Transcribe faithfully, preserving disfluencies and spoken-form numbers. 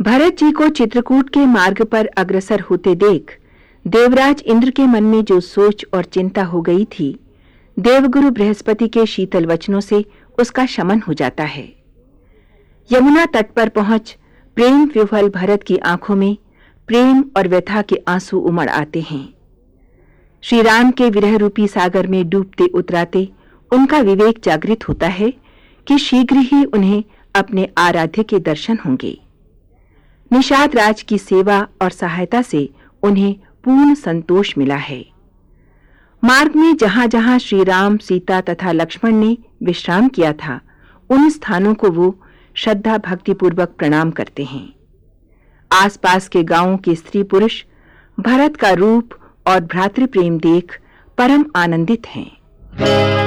भरत जी को चित्रकूट के मार्ग पर अग्रसर होते देख देवराज इंद्र के मन में जो सोच और चिंता हो गई थी, देवगुरु बृहस्पति के शीतल वचनों से उसका शमन हो जाता है। यमुना तट पर पहुंच प्रेम विह्वल भरत की आंखों में प्रेम और व्यथा के आंसू उमड़ आते हैं। श्री राम के विरह रूपी सागर में डूबते उतराते उनका विवेक जागृत होता है कि शीघ्र ही उन्हें अपने आराध्य के दर्शन होंगे। निषाद राज की सेवा और सहायता से उन्हें पूर्ण संतोष मिला है। मार्ग में जहां-जहां श्री राम, सीता तथा लक्ष्मण ने विश्राम किया था, उन स्थानों को वो श्रद्धा भक्ति पूर्वक प्रणाम करते हैं। आसपास के गांवों के स्त्री पुरुष भरत का रूप और भ्रातृ प्रेम देख परम आनंदित हैं।